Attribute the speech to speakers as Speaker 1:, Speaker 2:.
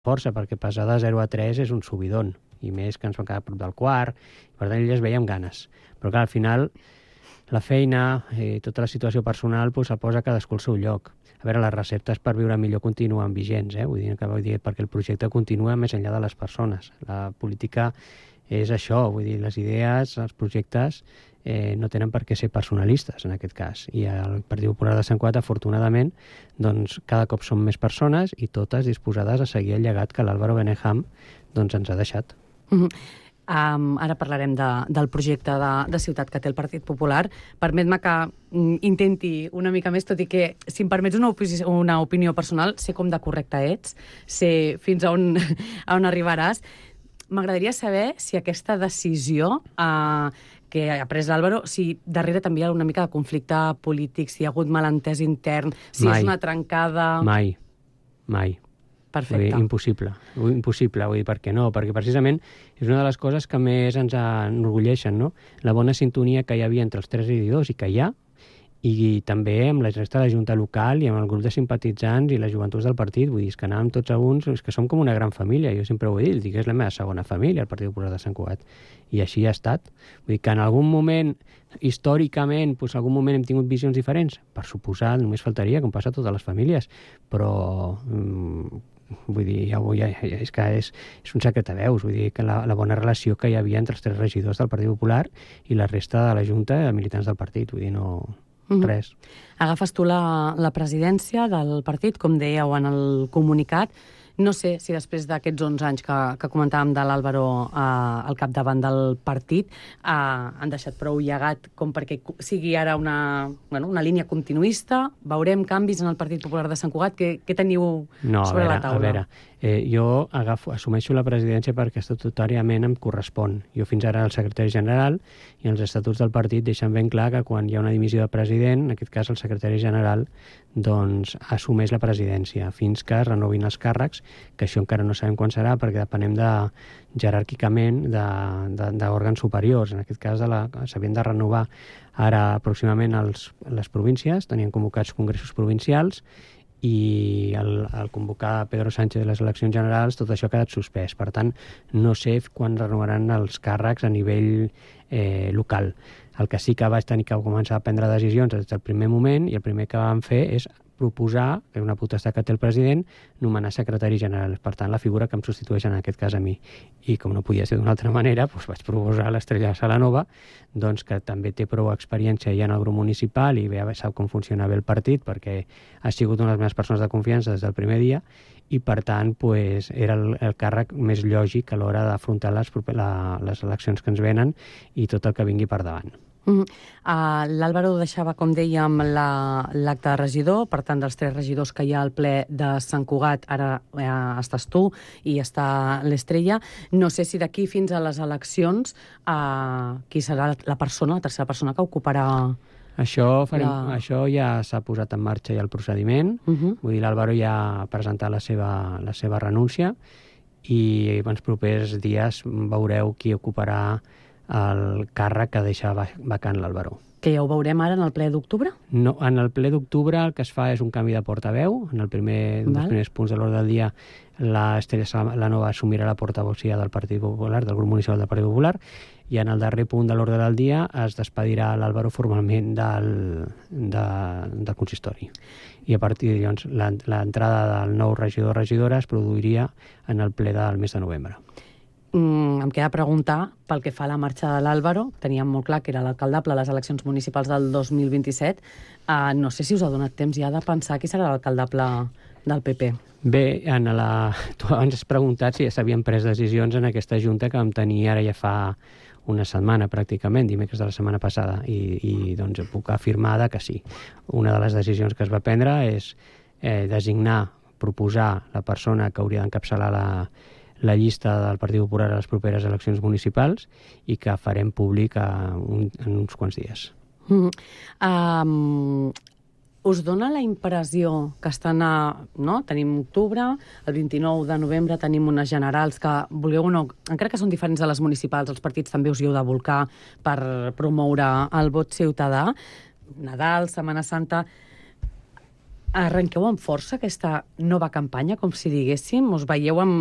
Speaker 1: força, perquè passar de 0 a 3 és un subidon, i més que ens vam quedar a prop del quart, per tant ell es veia amb ganes. Però clar, al final la feina i tota la situació personal el posa cadascú al seu lloc. A veure, les receptes per viure millor continuen vigents, vull dir, perquè el projecte continua més enllà de les persones. La política és això, vull dir, les idees, els projectes no tenen per què ser personalistes, en aquest cas. I el Partit Popular de Sant Cugat, afortunadament, doncs, cada cop són més persones i totes disposades a seguir el llegat que l'Álvaro Benejam ens ha deixat.
Speaker 2: Ara parlarem del projecte de ciutat que té el Partit Popular. Permet-me que intenti una mica més, tot i que, si em permets una opinió personal, sé com de correcte ets, sé fins a on arribaràs. M'agradaria saber si aquesta decisió que ha pres l'Álvaro, si darrere també hi ha una mica de conflicte polític, si hi ha hagut malentès intern, si és una trencada...
Speaker 1: Mai.
Speaker 2: Perfecte.
Speaker 1: Impossible, vull dir, per què no? Perquè precisament és una de les coses que més ens enorgulleixen, no? La bona sintonia que hi havia entre els tres regidors i que hi ha, i també amb la resta de la Junta Local i amb el grup de simpatitzants i les joventuts del partit. Vull dir, és que anàvem tots a uns, és que som com una gran família, jo sempre ho he dit, dic que és la meva segona família, el Partit Popular de Sant Cugat, i així ha estat. Vull dir que en algun moment, històricament, en algun moment hem tingut visions diferents, per suposar, només faltaria, com passa a totes les famílies, però vull dir, és que és un secret a veus, vull dir que la bona relació que hi havia entre els tres regidors del Partit Popular i la resta de la Junta de militants del partit, vull dir, no... res.
Speaker 2: Agafes tu la presidència del partit, com dèieu en el comunicat. No sé si després d'aquests 11 anys que comentàvem de l'Álvaro al capdavant del partit han deixat prou llegat com perquè sigui ara una línia continuista. Veurem canvis en el Partit Popular de Sant Cugat. Què teniu sobre la taula?
Speaker 1: A veure, jo assumeixo la presidència perquè estatutàriament em correspon. Jo fins ara el secretari general i els estatuts del partit deixen ben clar que quan hi ha una dimissió de president, en aquest cas el secretari general, doncs assumeix la presidència fins que es renovin els càrrecs, que això encara no sabem quan serà perquè depenem jeràrquicament d'òrgans superiors. En aquest cas s'havien de renovar ara pròximament les províncies, tenien convocats congressos provincials i al convocar Pedro Sánchez de les eleccions generals tot això ha quedat suspès. Per tant, no sé quan renovaran els càrrecs a nivell local. El que sí que vaig tenir que començar a prendre decisions des del primer moment i el primer que vam fer és proposar, que és una potestat que té el president, nomenar secretari general. Per tant, la figura que em substitueix en aquest cas a mi. I com no podia ser d'una altra manera, doncs vaig proposar l'Estrella Salanova, doncs, que també té prou experiència ja en el grup municipal i sap com funciona bé el partit, perquè ha sigut una de les meves persones de confiança des del primer dia i, per tant, doncs, era el càrrec més lògic a l'hora d'afrontar les eleccions que ens venen i tot el que vingui per davant.
Speaker 2: L'Álvaro deixava, com dèiem, l'acte de regidor, per tant, dels 3 regidors que hi ha al ple de Sant Cugat, ara estàs tu i està l'Estrella. No sé si d'aquí fins a les eleccions qui serà la tercera persona que ocuparà...
Speaker 1: Això ja s'ha posat en marxa ja el procediment. Vull dir, l'Álvaro ja ha presentat la seva renúncia i en els propers dies veureu qui ocuparà el càrrec que deixa vacant l'Álvaro.
Speaker 2: Que ja ho veurem ara en el ple d'octubre?
Speaker 1: No, en el ple d'octubre el que es fa és un canvi de portaveu. En un dels primers punts de l'ordre del dia l'Estrella Salanova assumirà la portavocía del Partit Popular, del grup municipal del Partit Popular, i en el darrer punt de l'ordre del dia es despedirà l'Álvaro formalment del consistori. I a partir de llavors l'entrada del nou regidor o regidora es produiria en el ple del mes de novembre.
Speaker 2: Em queda preguntar pel que fa a la marxa de l'Álvaro. Teníem molt clar que era l'alcaldable a les eleccions municipals del 2027. No sé si us ha donat temps ja de pensar qui serà l'alcaldable del PP.
Speaker 1: Bé, tu abans has preguntat si ja s'havien pres decisions en aquesta junta que vam tenir ara ja fa una setmana pràcticament, dimecres de la setmana passada, i doncs puc afirmar que sí. Una de les decisions que es va prendre és designar, proposar la persona que hauria d'encapçalar la llista del Partit Popular a les properes eleccions municipals i que farem públic en uns quants dies.
Speaker 2: Us dona la impressió que tenim octubre, el 29 de novembre tenim unes generals que, vulgueu o no, encara que són diferents de les municipals, els partits també us hi heu de volcar per promoure el vot ciutadà, Nadal, Setmana Santa... arrenqueu amb força aquesta nova campanya, com si diguéssim? Us veieu amb